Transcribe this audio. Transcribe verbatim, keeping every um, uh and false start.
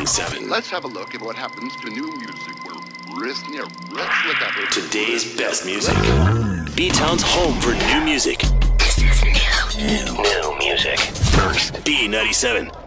ninety-seven. Let's have a look at what happens to new music. We're listening. Let's look at it. Today's best music. B-Town's home for new music. This is new. New. New music. First. B ninety-seven.